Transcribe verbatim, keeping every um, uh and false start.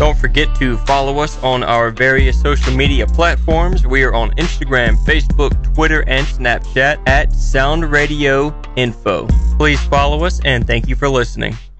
Don't forget to follow us on our various social media platforms. We are on Instagram, Facebook, Twitter, and Snapchat at Sound Radio Info. Please follow us, and thank you for listening.